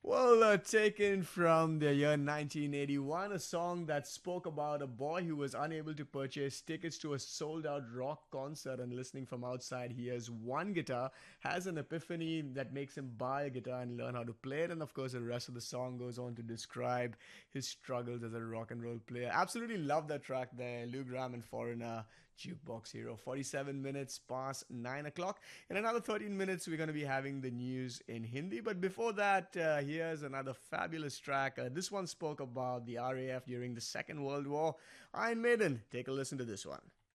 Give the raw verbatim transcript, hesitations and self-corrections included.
Well, uh, taken from the year nineteen eighty-one, a song that spoke about a boy who was unable to purchase tickets to a sold out rock concert, and listening from outside, he has one guitar, has an epiphany that makes him buy a guitar and learn how to play it. And of course, the rest of the song goes on to describe his struggles as a rock and roll player. Absolutely love that track there. Lou Graham and Foreigner, Jukebox Hero. forty-seven minutes past nine o'clock. In another thirteen minutes, we're going to be having the news in Hindi. But before that, uh, here's another fabulous track. Uh, this one spoke about the R A F during the Second World War. Iron Maiden. Take a listen to this one.